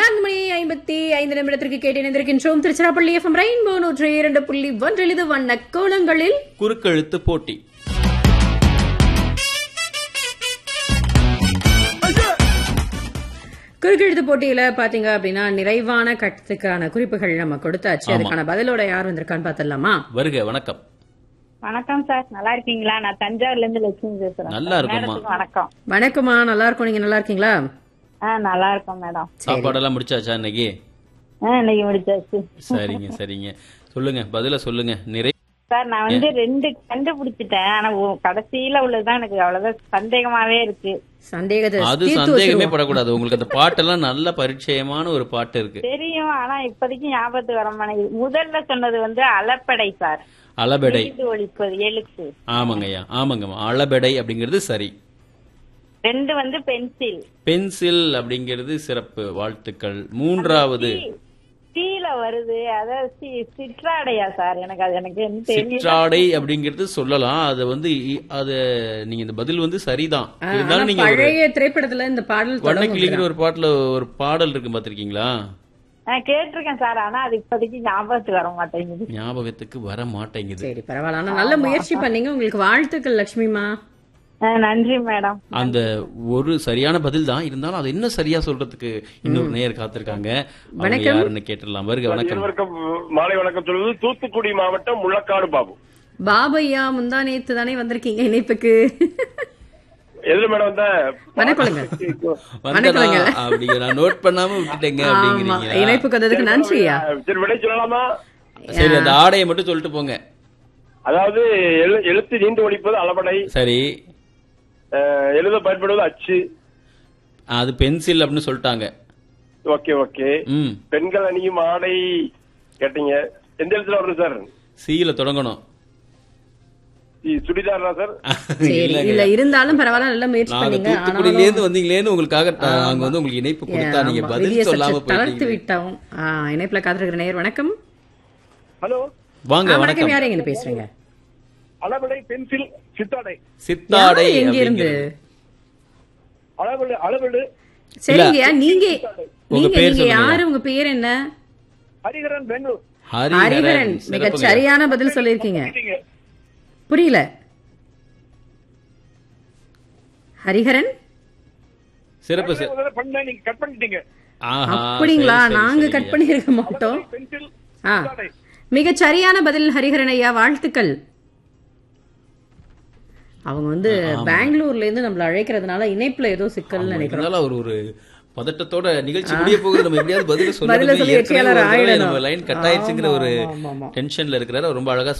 4:55 கேட்டு இணைந்திருக்கின்றோம். Tiruchirappalli FM rainbow 102.1 இது வண்ணக்கோலங்களில் குறுக்கெழுத்து போட்டி. குறுக்கெழுத்து போட்டியில பாத்தீங்க அப்படின்னா நிறைவான கட்டத்துக்கான குறிப்புகள் நம்ம கொடுத்தாச்சு. அதுக்கான பதிலோட யார் வந்திருக்கான்னு பாத்திரலாமா? வருக. வணக்கம். வணக்கம் சார், நல்லா இருக்கீங்களா? நான் தஞ்சாவூர்ல இருந்து லட்சுமி பேசுறேன். நல்லா இருக்குமா? வணக்கம். வணக்கம்மா, நல்லா இருக்கும். நீங்க நல்லா இருக்கீங்களா? நல்லா இருக்கோம் மேடம். சாப்பாடெல்லாம் முடிச்சாச்சா இன்னைக்கு? இன்னைக்கு முடிச்சாச்சு. சரிங்க சரிங்க, சொல்லுங்க, பதில சொல்லுங்க. சார் நான் 2 கண்டுபிடிச்சிட்டேன். ஆனா கடைசியில உள்ளதுதான் எனக்கு அவ்வளவுதான் சந்தேகமாவே இருக்கு. அது சந்தேகமே படக்கூடாது. உங்களுக்கு அந்த பாட்டெல்லாம் நல்ல பரிச்சயமான ஒரு பாட்டு இருக்கு தெரியும். ஆனா இப்போதைக்கு ஞாபகத்துக்கு வர மாட்டேங்குது. முதல்ல சொன்னது அளப்படை சார். அளபெடை ஒழிப்பது எழுத்து. ஆமாங்கய்யா, ஆமாங்கம்மா. அளபெடை அப்படிங்கிறது சரி. 2 பென்சில். பென்சில் அப்படிங்கிறது சிறப்பு, வாழ்த்துக்கள். 3வது சீல வருது, அதாவது சிற்றாடையா சார்? எனக்கு என்ன தெரியும். சிற்றாடை அப்படிங்கிறது சொல்லலாம். அது நீங்க இந்த பதில் சரிதான். இருந்தாலும் நீங்க பழைய திரைப்படத்துல இந்த பாடல் வண்ணக்கிளிங்கிற ஒரு பாட்டுல ஒரு பாடல் இருக்கு, பாத்திருக்கீங்களா? கேட்டிருக்கேன் சார். ஆனா அது இப்போதைக்கு ஞாபகத்துக்கு வர மாட்டேங்குது. ஞாபகத்துக்கு வர மாட்டேங்குது. சரி, பரவாயில்ல. ஆனா நல்ல முயற்சி பண்ணீங்க. உங்களுக்கு வாழ்த்துக்கள் லட்சுமிமா. நன்றி மேடம். அந்த ஒரு சரியான பதில் தான், இருந்தாலும் அது என்ன சரியா சொல்றதுக்கு இன்னொரு நேயர் காத்திருக்காங்க. யாருன்னு கேட்டுடலாம். வருக. வணக்கம். மாலை வணக்கம். சொல்வது தூத்துக்குடி மாவட்டம் முள்ளக்காடு பாபு. பாபையா, முந்தா நேத்து தானே வந்திருக்கீங்க இணைப்புக்கு. எதுல மேடம் வணக்கங்க. அப்படிங்க, நான் நோட் பண்ணாம விட்டுட்டேங்க அப்படிங்கிறீங்க. இணைப்புக்கு வந்ததுக்கு நன்றியா. சரி, விடை சொல்லலாமா? சரி, அந்த ஆடையை மட்டும் சொல்லிட்டு போங்க. அதாவது எழுத்து நீண்டு ஒழிப்பது அளபடை. சரி. எழுத பயன்படுவது அச்சு. அது பென்சில் அப்படின்னு சொல்லிட்டாங்க. Okay okay. பெண்கள் அணியும் ஆடை கேட்டீங்க. எந்த எழுத்துல வருது சார்? சீல தொடங்கணும். சுடிதாரா சார்? இல்ல, இருந்தாலும் பரவாயில்ல, நல்ல முயற்சி பண்ணீங்க. தூத்துக்குடியில இருந்து வந்தீங்களேன்னு உங்களுக்காக நாங்க உங்களுக்கு இணைப்பு கொடுத்தா நீங்க பதில் சொல்லாம தளர்த்து விட்டோம். இணைப்புல காத்திருக்கிற நேயர் வணக்கம். ஹலோ, வாங்க. வணக்கம். யார் எங்க பேசுறீங்க? அளபடை, பென்சில், சித்தாடை. சித்தாடை எங்க இருந்து? அளபடு. சரிங்கய்யா, நீங்க யாரு? உங்க பேர் என்ன? ஹரிஹரன், பெங்களூர். ஹரிஹரன், மிக சரியான பதில் சொல்லிருக்கீங்க. புரியல. ஹரிஹரன் சிறப்பு. கட் பண்ணிட்டீங்க. அப்படிங்களா? நாங்க கட் பண்ணிருக்க மாட்டோம். மிக சரியான பதில் ஹரிஹரன் ஐயா, வாழ்த்துக்கள். அவங்க பெங்களூர்ல இருந்து நம்மள அழைக்கிறதுனால இணைப்புல ஏதோ சிக்கல் நினைக்கிறோம். ஒரு பதட்டத்தோட நிகழ்ச்சி முடிய போகுது. நம்ம எப்படியாவது பதில சொல்லி லைன் கட் ஆயிடுச்சுங்கிற ஒரு டென்ஷன்ல இருக்கிறாரு. ரொம்ப அழகா